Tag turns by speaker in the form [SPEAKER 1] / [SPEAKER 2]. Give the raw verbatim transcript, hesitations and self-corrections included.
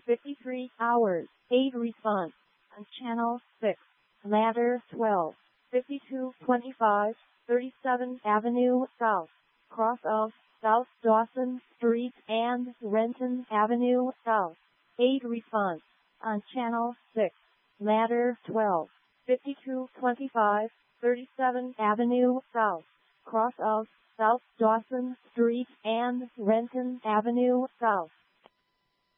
[SPEAKER 1] fifty-three hours, eight response. On channel six, ladder twelve, fifty-two twenty-five, thirty-seventh Avenue South, cross of South Dawson Street and Renton Avenue South, eight response. On channel six, ladder twelve, fifty-two twenty-five, thirty-seventh Avenue South, cross of South Dawson Street and Renton Avenue South.